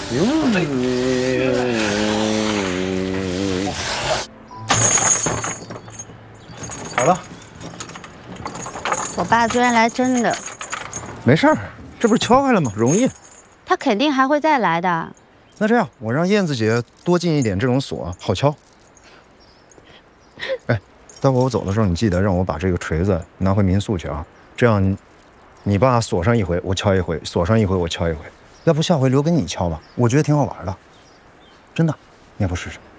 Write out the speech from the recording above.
好了， 我爸昨天来真的， 没事儿，这不是敲开了吗？容易。 他肯定还会再来的。 那这样，我让燕子姐多进一点这种锁，好敲。哎，待会我走的时候，你记得让我把这个锤子拿回民宿去啊。这样，你爸锁上一回，我敲一回；锁上一回，我敲一回。要不下回留给你敲吧，我觉得挺好玩的。真的，你要不试试？